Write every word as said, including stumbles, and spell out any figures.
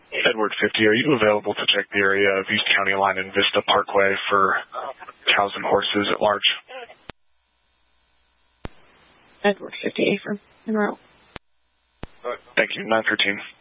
Edward fifty, are you available to check the area of East County Line and Vista Parkway for cows and horses at large? Edward fifty, from en route. Thank you, nine thirteen.